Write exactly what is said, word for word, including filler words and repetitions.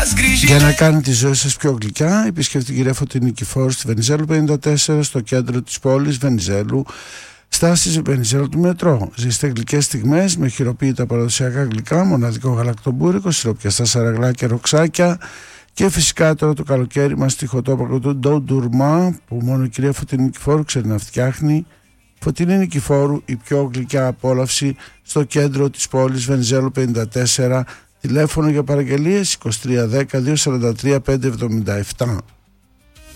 Για να κάνει τη ζωή σας πιο γλυκιά, επισκεφτείτε την κυρία Φωτεινή Νικηφόρου στη Βενιζέλου πενήντα τέσσερα, στο κέντρο της πόλης Βενιζέλου, στάσεις Βενιζέλου του μετρό. Ζήστε γλυκές στιγμές με χειροποίητα παραδοσιακά γλυκά, μοναδικό γαλακτομπούρικο, σιροπιαστά σαραγλάκια, ροξάκια και φυσικά τώρα το καλοκαίρι μας τυχοτόπακο του Ντο Ντουρμά που μόνο η κυρία Φωτεινή Νικηφόρου ξέρει να φτιάχνει. Φωτεινή Νικηφόρου, η πιο γλυκιά απόλαυση στο κέντρο της πόλης Βενιζέλου πενήντα τέσσερα. Τηλέφωνο για παραγγελίες είκοσι τρία δέκα δύο σαράντα τρία πεντακόσια εβδομήντα επτά.